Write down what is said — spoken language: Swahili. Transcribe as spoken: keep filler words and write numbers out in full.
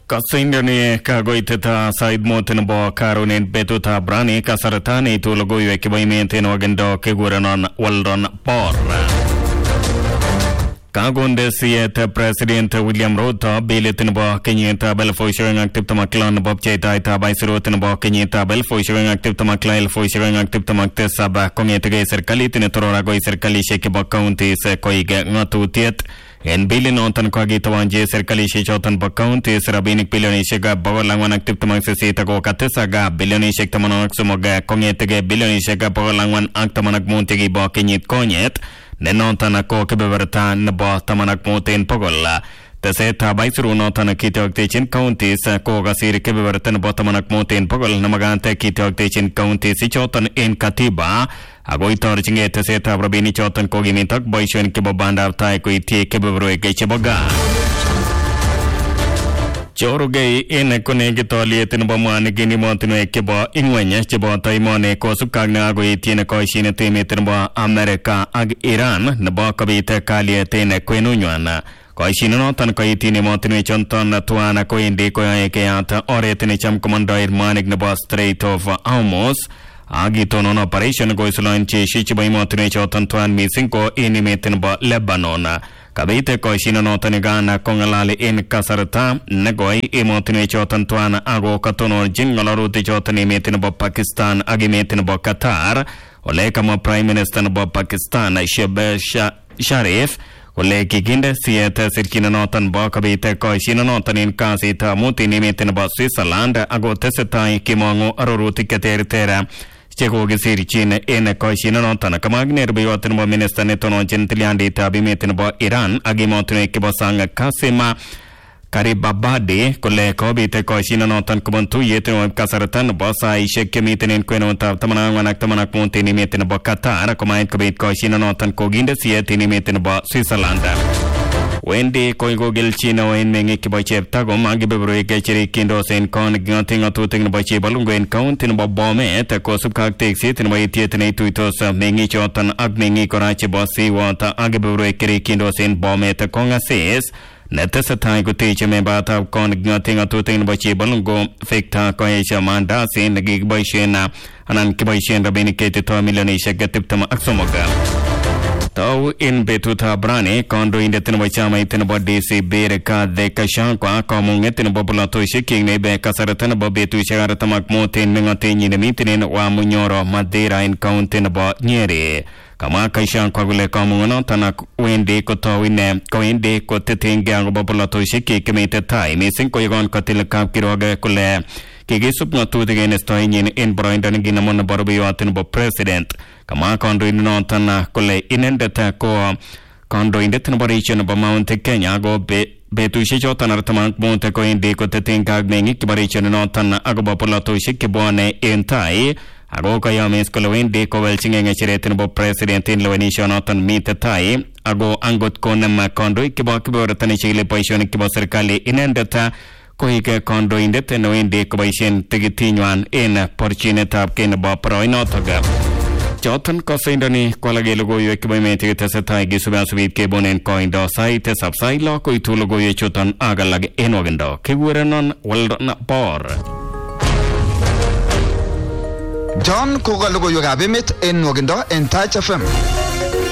Kasindani kagoiteta Said Moten bo karunin betuta brani kasaratani tulogoyo ekibaimenten wagendo keguranon waldon por. Kagonde siyete President William Ruto bilitin bo kenyenta belfo showing active tamaklan bob cheta ita baisirotin bo kenyenta belfo showing active tamakla fo showing active tamakte saba kongete serikali tin torora go serikali sheke bo county se koige ngatutiet en bilin ontan kwagi tawanje serikali shechotan bo county serabinik billion shega bawalangwan active tamak se sita go katesa ga billion shek tamanak sumoga kongete billion shega bawalangwan aktamanak montegi bo kenyit konyet Nenotana ko kebeberta nebo tamanak moten pogolla. Teseta baisiru notana kitiogtechin counties ko gasir kebeberta nebo tamanak moten pogol namagante kitiogtechin counties ichotan en katiba. Ago itorchinge teseta rabini chotan ko gimitak boisyon kebobanda tai ko itie kebeberu ekecheboga. Chorugay in konegitolietin bomani gini montino ekebo ingwenya chebo taimone ko sukagna ago itine ko shine timitin bo Amerika ag Iran nebo kabite kalietin kwenunywana ko shine notan ko itine montino chonton tuana ko indi ko ekeyata oretine cham komando irmanik nebo Strait of Hormuz agi tonon operation go isloin che shichibai montino choton tuan missing ko inimetin bo Lebanon Kabite ko shino notani gana kongalali in kasarata nagoi imotini chotan tuana ago katono jingalaruti chotani metin bo Pakistan agi metin bo Qatar ole kama Prime Minister bo Pakistan Shehbaz Sharif ole kiginde siete sirkina notan bo kabite ko shino notani in kasita mutini metin bo Switzerland ago tesetai kimongo aroruti keteritera Chego gisirichin ene ko shino notana kamagner biyotin bo minister netono gentiliandi tabimetin bo Iran agimotin ekibo sanga Kasima Karibabadi kole ko bite ko shino notan kubuntu yetin kasaratan bo sa ishek kemitin kweno tab tamana wanak tamana kuntini metin bo Qatar komait ko bit ko shino notan ko ginde sietini metin bo Switzerland Wendy koigo gelchina wen mengi kibo chepta go magi bebro ekechiri kindo sen kon gnting atuting bo chebalungo en county no bombe et ko subkak taxi tin bo tietne tuitos mengi chotan agmengi korache bo si wata agi bebro ekiri kindo sen bombe et konga ses netesa tai go teche me bata kon gnting atuting bo chebalungo fekta ko esha manda sen ngi bo shena anan kibo shena benikete to milionisha gatiptama aksomoga Tau in betuta brane kondo inde tino bachama itino bo D C bereka de kashan kwa komunge tino bo bulato shiking ne be kasaratan bo betu shagara tamak moten ngate nyine mitinen wa munyoro madera in county bo nyere kama kashan kwa gule komungo tanak wende ko tawine ko inde ko tetenge ang bo bulato shiki kemete tai missing ko yagon katil kap kiroge kule Kigi supna tutige nesto inyin in broindan ginamon borobi watin bo president kama kondo inotana kole inendeta ko kondo indetan boration bo Mount Kenya go be betu shichotan artaman monte ko indi ko tetinga gnengi kibaration notana ago polato shikibone entai ago kayames ko lendi ko welchinge chiretin bo president in lowenisho notan mitetai ago angot ko nama kondo ikibakiboratan chile position kibo serikali inendeta Koike kondo indete no indi kobaishen tigitinywan in porchinetab ken bo proinotoga. Chotan kosindani kwalage logoyo ekibame tigitesetai gisubya subit kebonen koindo saite sapsai lo koitu logoyo chotan agalag enogendo kigurenon waldon por. John koga logoyo gabemit enogendo en Touch F M.